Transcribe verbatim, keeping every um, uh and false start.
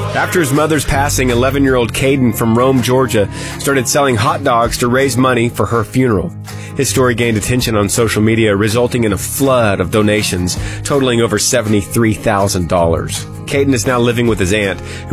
After his mother's passing, eleven-year-old Caden from Rome, Georgia, started selling hot dogs to raise money for her funeral. His story gained attention on social media, resulting in a flood of donations totaling over seventy-three thousand dollars. Caden is now living with his aunt, who